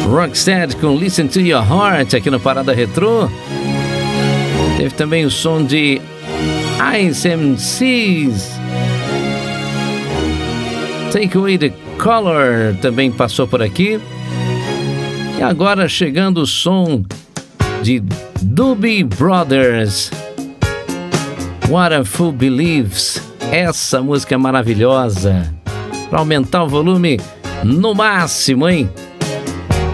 Rocksteady com Listen to Your Heart aqui no Parada Retrô. Teve também o som de Ice MCs, Take Away the Color também passou por aqui. E agora chegando o som de Doobie Brothers, What a Fool Believes. Essa música é maravilhosa, para aumentar o volume no máximo, hein?